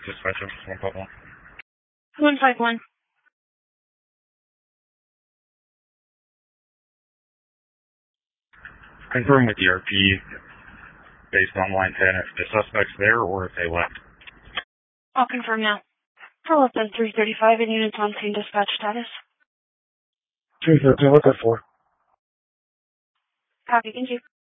Dispatcher 151. 151. Confirm with ERP based on line 10 if the suspect's there or if they left. I'll confirm now. For less than 335 and units on scene dispatch status. 313, look at 4. Copy, thank you.